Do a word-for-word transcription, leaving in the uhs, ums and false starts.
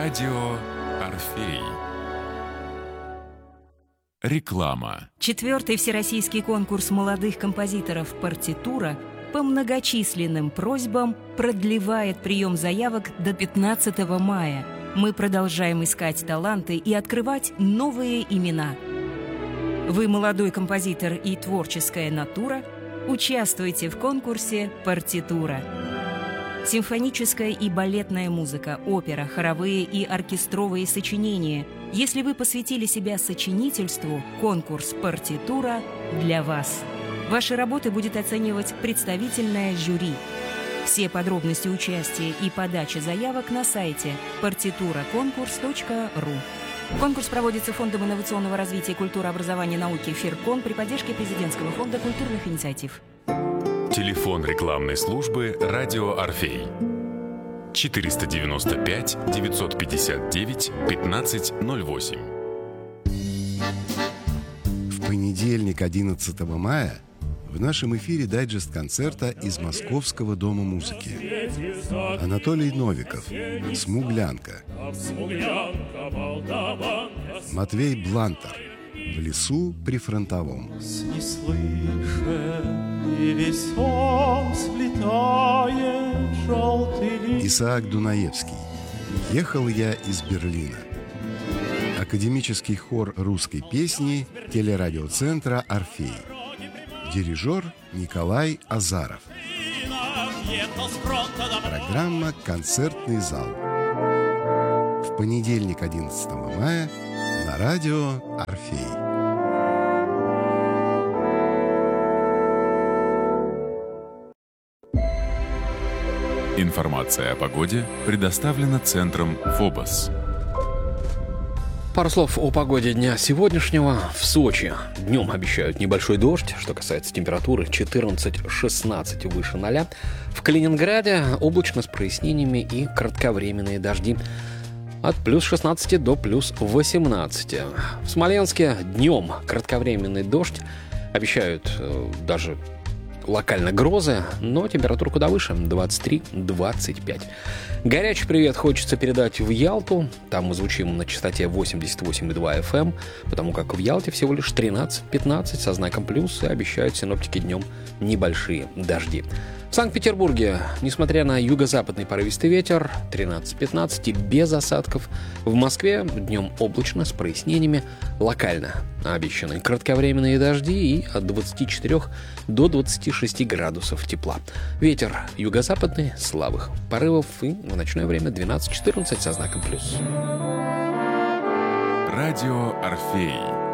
Радио Орфей. Реклама. Четвертый всероссийский конкурс молодых композиторов «Партитура» по многочисленным просьбам продлевает прием заявок до пятнадцатого мая. Мы продолжаем искать таланты и открывать новые имена. Вы молодой композитор и творческая натура? Участвуйте в конкурсе «Партитура». Симфоническая и балетная музыка, опера, хоровые и оркестровые сочинения. Если вы посвятили себя сочинительству, конкурс «Партитура» для вас. Ваши работы будет оценивать представительное жюри. Все подробности участия и подачи заявок на сайте партитура конкурс точка ру. Конкурс проводится Фондом инновационного развития культуры, образования и науки «Фиркон» при поддержке Президентского фонда культурных инициатив. Телефон рекламной службы «Радио Орфей». четыреста девяносто пять девятьсот пятьдесят девять пятнадцать ноль восемь. В понедельник, одиннадцатого мая, в нашем эфире дайджест концерта из Московского дома музыки. Анатолий Новиков «Смуглянка». Матвей Блантер «В лесу прифронтовом». Исаак Дунаевский «Ехал я из Берлина». Академический хор русской песни телерадиоцентра «Орфей». Дирижер Николай Азаров. Программа «Концертный зал». В понедельник, одиннадцатого мая, на радио «Орфей». Информация о погоде предоставлена Центром ФОБОС. Пару слов о погоде дня сегодняшнего. В Сочи днем обещают небольшой дождь, что касается температуры четырнадцать-шестнадцать выше ноля. В Калининграде облачно с прояснениями и кратковременные дожди от плюс шестнадцати до плюс восемнадцати. В Смоленске днем кратковременный дождь, обещают э, даже локально грозы, но температура куда выше, двадцать три - двадцать пять. Горячий привет хочется передать в Ялту. Там мы звучим на частоте восемьдесят восемь и два эф эм, потому как в Ялте всего лишь тринадцать-пятнадцать со знаком плюс, и обещают синоптики днем небольшие дожди. В Санкт-Петербурге, несмотря на юго-западный порывистый ветер, тринадцать-пятнадцать и без осадков. В Москве днем облачно с прояснениями, локально обещаны кратковременные дожди и от двадцати четырёх до двадцати шести градусов тепла. Ветер юго-западный, слабых порывов, и в ночное время двенадцать-четырнадцать со знаком плюс. Радио Орфей.